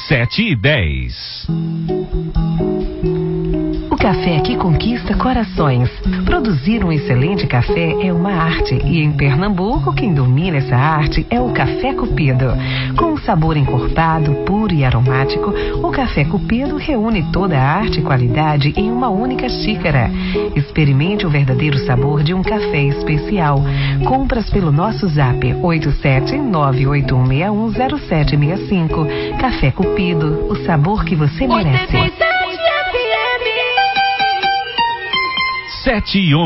7h10. O café que conquista corações. Produzir um excelente café é uma arte e em Pernambuco quem domina essa arte é o Café Cupido. Com um sabor encorpado, puro e aromático, o Café Cupido reúne toda a arte e qualidade em uma única xícara. Experimente o verdadeiro sabor de um café especial. Compras pelo nosso zap 87981610765. Café Cupido, o sabor que você merece. 7h11.